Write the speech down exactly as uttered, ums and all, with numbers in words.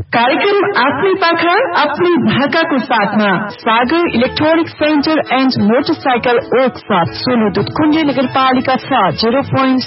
कार्यक्रम आफ्नै पाखा आफ्नै भाकाको साथमा सागर electronic centre and motorcycle workshop Solu Dudhkund नगरपालिका छ, जीरो पोइन्ट